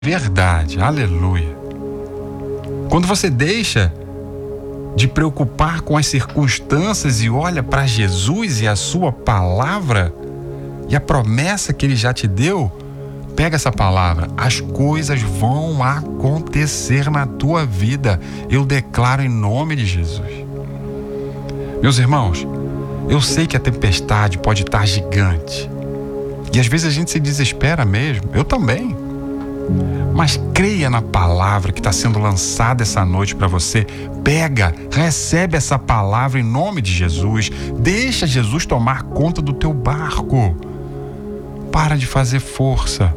verdade. Aleluia. Quando você deixa de preocupar com as circunstâncias e olha para Jesus e a sua palavra e a promessa que ele já te deu, pega essa palavra, as coisas vão acontecer na tua vida. Eu declaro em nome de Jesus. Meus irmãos, eu sei que a tempestade pode estar gigante. E às vezes a gente se desespera mesmo. Eu também. Mas creia na palavra que está sendo lançada essa noite para você. Pega, recebe essa palavra em nome de Jesus. Deixa Jesus tomar conta do teu barco. Para de fazer força.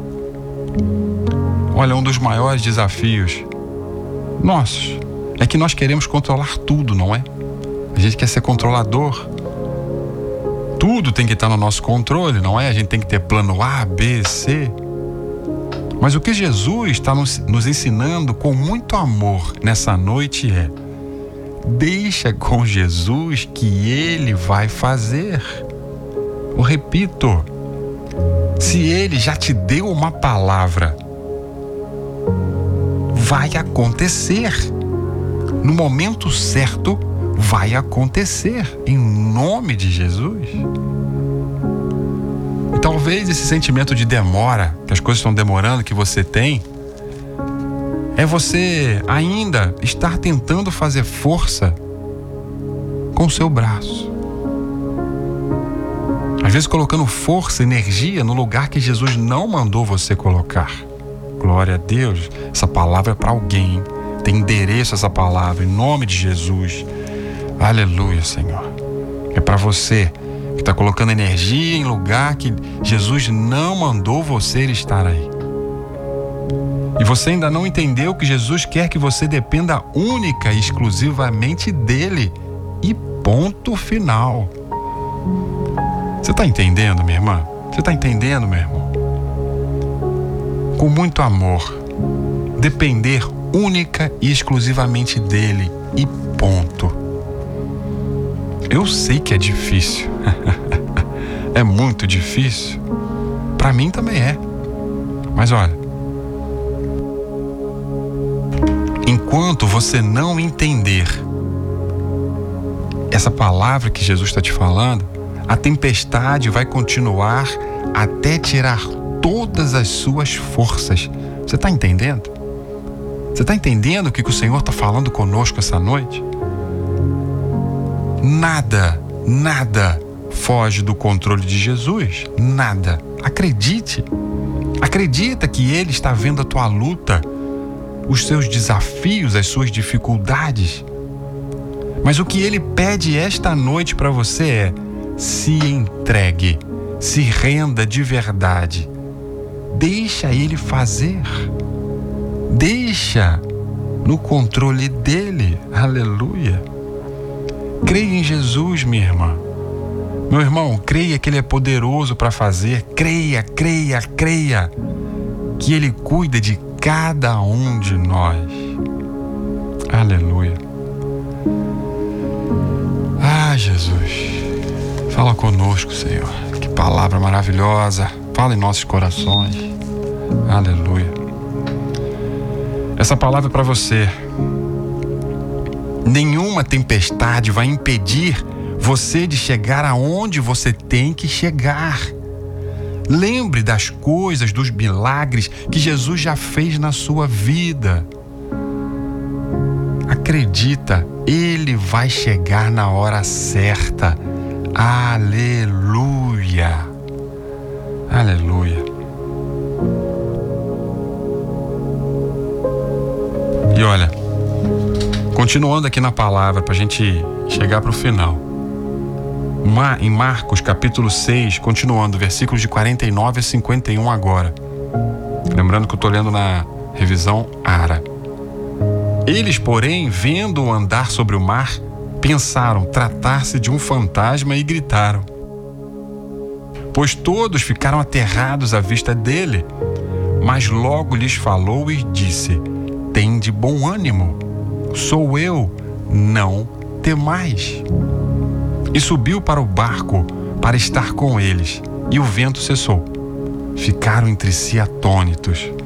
Olha, um dos maiores desafios nossos é que nós queremos controlar tudo, não é? A gente quer ser controlador. Tudo tem que estar no nosso controle, não é? A gente tem que ter plano A, B, C. Mas o que Jesus está nos ensinando com muito amor nessa noite é: deixa com Jesus que Ele vai fazer. Eu repito, se Ele já te deu uma palavra, vai acontecer. No momento certo, vai acontecer, em nome de Jesus. E talvez esse sentimento de demora, que as coisas estão demorando, que você tem, é você ainda estar tentando fazer força com o seu braço. Às vezes colocando força, energia no lugar que Jesus não mandou você colocar. Glória a Deus. Essa palavra é para alguém, hein? Tem endereço essa palavra, em nome de Jesus. Aleluia, Senhor. É para você que está colocando energia em lugar que Jesus não mandou você estar aí. E você ainda não entendeu que Jesus quer que você dependa única e exclusivamente dele. E ponto final. Você está entendendo, minha irmã? Você está entendendo, meu irmão? Com muito amor. Depender única e exclusivamente dele. E ponto. Eu sei que é difícil. É muito difícil. Para mim também é. Mas olha, enquanto você não entender essa palavra que Jesus está te falando, a tempestade vai continuar até tirar todas as suas forças. Você está entendendo? Você está entendendo o que o Senhor está falando conosco essa noite? Nada foge do controle de Jesus. Nada. Acredite. Acredita que Ele está vendo a tua luta, os seus desafios, as suas dificuldades. Mas o que Ele pede esta noite para você é: se entregue, se renda de verdade. Deixa Ele fazer. Deixa no controle dele. Aleluia. Creia em Jesus, minha irmã. Meu irmão, creia que Ele é poderoso para fazer. Creia que Ele cuida de cada um de nós. Aleluia. Ah, Jesus, fala conosco, Senhor. Que palavra maravilhosa. Fala em nossos corações. Aleluia. Essa palavra é para você. Nenhuma tempestade vai impedir você de chegar aonde você tem que chegar. Lembre das coisas, dos milagres que Jesus já fez na sua vida. Acredita, Ele vai chegar na hora certa. Aleluia. Aleluia. E olha, continuando aqui na palavra, para a gente chegar para o final. Em Marcos capítulo 6, continuando, versículos de 49 a 51 agora. Lembrando que eu estou lendo na revisão ARA. Eles, porém, vendo-o andar sobre o mar, pensaram tratar-se de um fantasma e gritaram. Pois todos ficaram aterrados à vista dele. Mas logo lhes falou e disse: tende bom ânimo, sou eu, não temais. E subiu para o barco para estar com eles, e o vento cessou. Ficaram entre si atônitos.